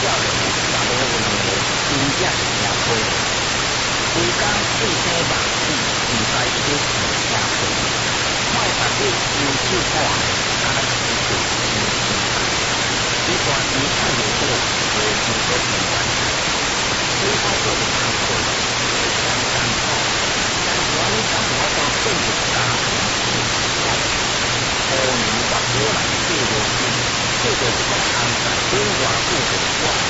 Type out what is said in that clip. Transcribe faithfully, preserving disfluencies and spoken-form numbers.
了，也无有两个真正社会。规工四生万死，毋知出是社会。莫逐日忧愁破的，敢是对天生爱。一段时间无好，无钱可变万财。水海做唔通过，会相艰苦。但是我们生活中建立家庭是好。好年月好难过无尽，这就是讲安在永远不会我。